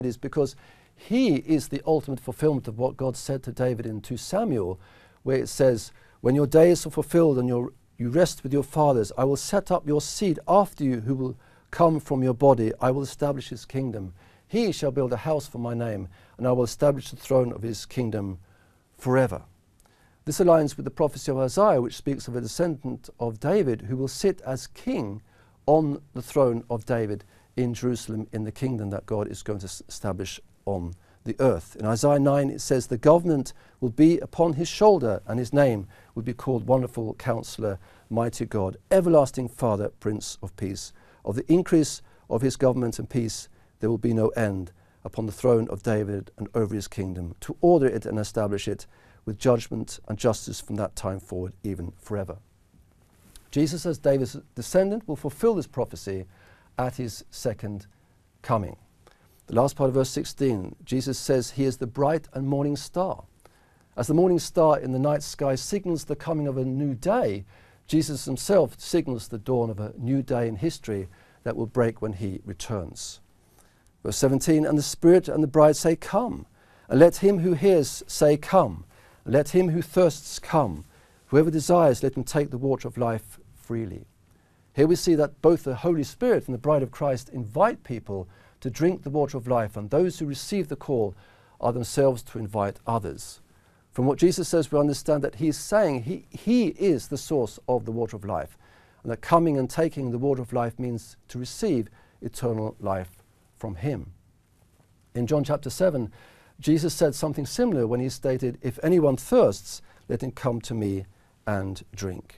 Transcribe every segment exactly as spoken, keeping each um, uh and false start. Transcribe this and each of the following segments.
is because he is the ultimate fulfillment of what God said to David in Second Samuel, where it says, when your days are fulfilled and your, you rest with your fathers, I will set up your seed after you who will come from your body. I will establish his kingdom. He shall build a house for my name, and I will establish the throne of his kingdom forever. This aligns with the prophecy of Isaiah, which speaks of a descendant of David who will sit as king on the throne of David in Jerusalem in the kingdom that God is going to establish on the earth. In Isaiah nine it says, the government will be upon his shoulder, and his name will be called Wonderful Counselor, Mighty God, Everlasting Father, Prince of Peace. Of the increase of his government and peace there will be no end upon the throne of David and over his kingdom, to order it and establish it with judgment and justice from that time forward, even forever. Jesus, as David's descendant, will fulfill this prophecy at his second coming. The last part of verse sixteen, Jesus says he is the bright and morning star. As the morning star in the night sky signals the coming of a new day, Jesus himself signals the dawn of a new day in history that will break when he returns. Verse seventeen, and the Spirit and the bride say, come. And let him who hears say, come. And let him who thirsts come. Whoever desires, let him take the water of life freely. Here we see that both the Holy Spirit and the bride of Christ invite people to drink the water of life, and those who receive the call are themselves to invite others. From what Jesus says, we understand that he is saying he, he is the source of the water of life, and that coming and taking the water of life means to receive eternal life from him. In John chapter seven, Jesus said something similar when he stated, if anyone thirsts, let him come to me and drink.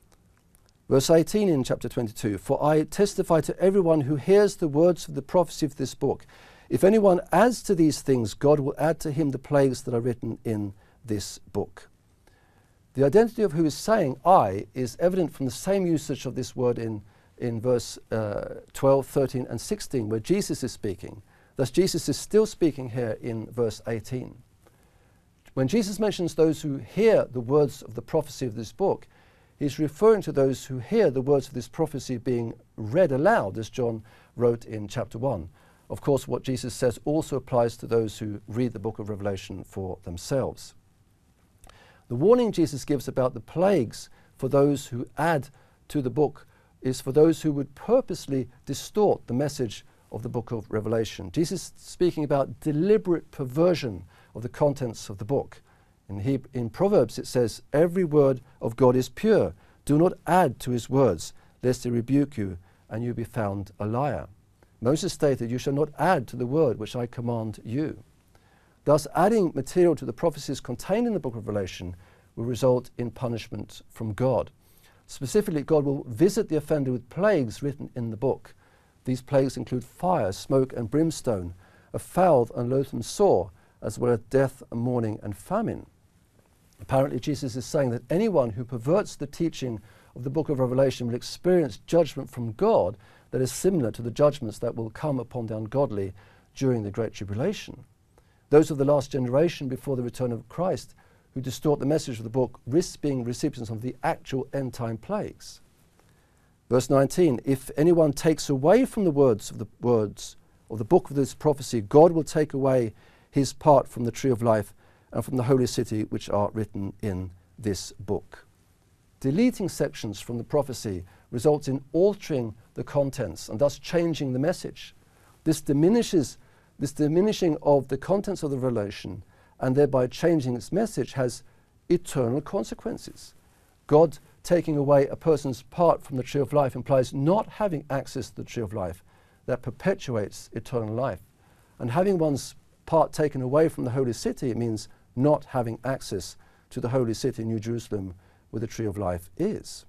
Verse eighteen in chapter twenty-two, for I testify to everyone who hears the words of the prophecy of this book. If anyone adds to these things, God will add to him the plagues that are written in this book. The identity of who is saying I is evident from the same usage of this word in, in verse uh, twelve, thirteen and sixteen, where Jesus is speaking. Thus Jesus is still speaking here in verse eighteen. When Jesus mentions those who hear the words of the prophecy of this book, he's referring to those who hear the words of this prophecy being read aloud, as John wrote in chapter one. Of course, what Jesus says also applies to those who read the book of Revelation for themselves. The warning Jesus gives about the plagues for those who add to the book is for those who would purposely distort the message of the book of Revelation. Jesus is speaking about deliberate perversion of the contents of the book. In, he, in Proverbs it says, every word of God is pure. Do not add to his words, lest he rebuke you and you be found a liar. Moses stated, you shall not add to the word which I command you. Thus, adding material to the prophecies contained in the book of Revelation will result in punishment from God. Specifically, God will visit the offender with plagues written in the book. These plagues include fire, smoke and brimstone, a foul and loathsome sore, as well as death and mourning and famine. Apparently, Jesus is saying that anyone who perverts the teaching of the book of Revelation will experience judgment from God that is similar to the judgments that will come upon the ungodly during the Great Tribulation. Those of the last generation before the return of Christ who distort the message of the book risk being recipients of the actual end-time plagues. Verse nineteen, if anyone takes away from the words of the words of the book of this prophecy, God will take away his part from the tree of life and from the holy city which are written in this book. Deleting sections from the prophecy results in altering the contents and thus changing the message. This diminishes, this diminishing of the contents of the revelation and thereby changing its message has eternal consequences. God taking away a person's part from the tree of life implies not having access to the tree of life that perpetuates eternal life. And having one's part taken away from the holy city, it means not having access to the holy city, New Jerusalem, where the tree of life is.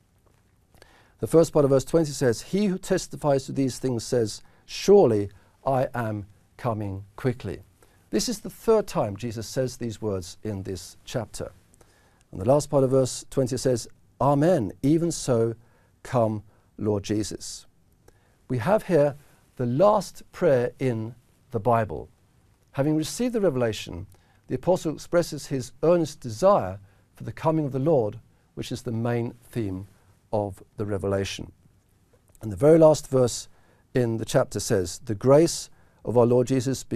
The first part of verse twenty says, he who testifies to these things says, surely I am coming quickly. This is the third time Jesus says these words in this chapter. And the last part of verse twenty says, amen, even so, come Lord Jesus. We have here the last prayer in the Bible. Having received the revelation, the apostle expresses his earnest desire for the coming of the Lord, which is the main theme of the revelation. And the very last verse in the chapter says, the grace of our Lord Jesus